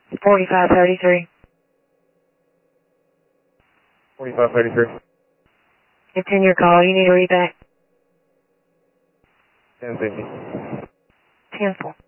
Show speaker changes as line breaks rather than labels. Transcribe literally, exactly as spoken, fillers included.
forty-five thirty-three.
forty-five thirty-three.
It's in your call. You need to read back.
ten fifty.
Cancel.